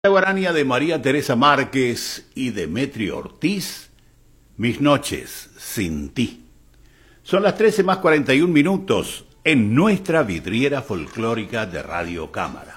La guarania de María Teresa Márquez y Demetrio Ortiz, Mis noches sin ti. Son las 13:41 en nuestra vidriera folclórica de Radio Cámara.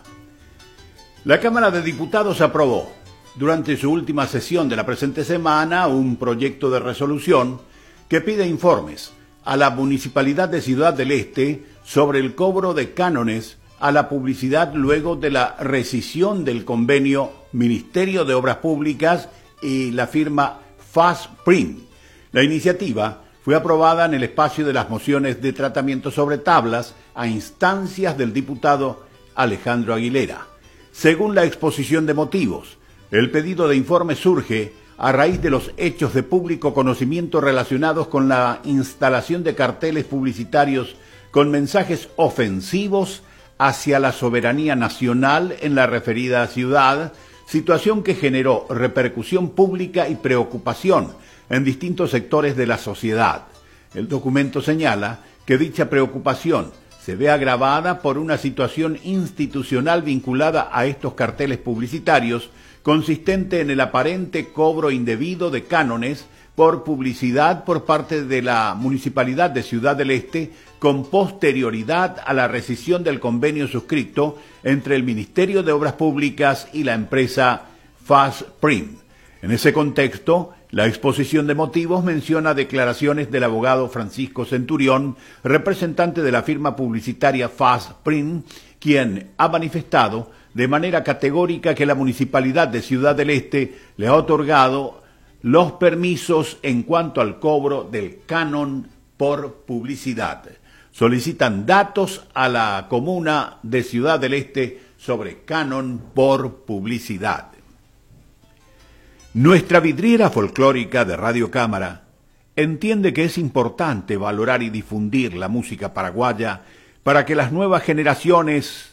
La Cámara de Diputados aprobó, durante su última sesión de la presente semana, un proyecto de resolución que pide informes a la Municipalidad de Ciudad del Este sobre el cobro de cánones a la publicidad luego de la rescisión del convenio Ministerio de Obras Públicas y la firma Fast Print. La iniciativa fue aprobada en el espacio de las mociones de tratamiento sobre tablas a instancias del diputado Alejandro Aguilera. Según la exposición de motivos, el pedido de informe surge a raíz de los hechos de público conocimiento relacionados con la instalación de carteles publicitarios con mensajes ofensivos hacia la soberanía nacional en la referida ciudad, situación que generó repercusión pública y preocupación en distintos sectores de la sociedad. El documento señala que dicha preocupación se ve agravada por una situación institucional vinculada a estos carteles publicitarios, consistente en el aparente cobro indebido de cánones por publicidad por parte de la Municipalidad de Ciudad del Este con posterioridad a la rescisión del convenio suscrito entre el Ministerio de Obras Públicas y la empresa Fast Print. En ese contexto, la exposición de motivos menciona declaraciones del abogado Francisco Centurión, representante de la firma publicitaria Fast Print, quien ha manifestado de manera categórica que la Municipalidad de Ciudad del Este le ha otorgado los permisos en cuanto al cobro del canon por publicidad. Solicitan datos a la comuna de Ciudad del Este sobre canon por publicidad. Nuestra vidriera folclórica de Radio Cámara entiende que es importante valorar y difundir la música paraguaya para que las nuevas generaciones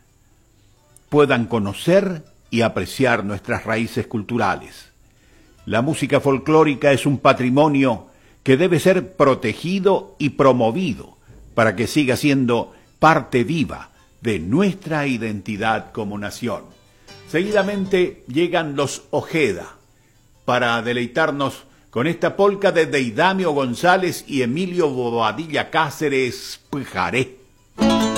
puedan conocer y apreciar nuestras raíces culturales. La música folclórica es un patrimonio que debe ser protegido y promovido para que siga siendo parte viva de nuestra identidad como nación. Seguidamente llegan los Ojeda para deleitarnos con esta polca de Deidamio González y Emilio Bobadilla Cáceres, Pujaré.